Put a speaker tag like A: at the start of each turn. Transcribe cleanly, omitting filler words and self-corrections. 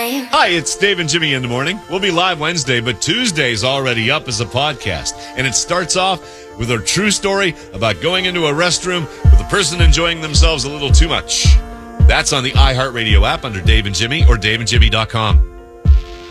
A: time.
B: Hi, it's Dave and Jimmy in the morning. We'll be live Wednesday, but Tuesday's already up as a podcast. And it starts off with a true story about going into a restroom with a person enjoying themselves a little too much. That's on the iHeartRadio app under Dave and Jimmy or daveandjimmy.com.